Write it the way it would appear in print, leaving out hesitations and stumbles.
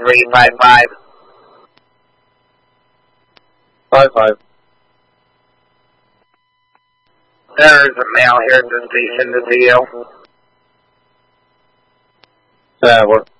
355. 55. There's a male here. Does he send it to you? What?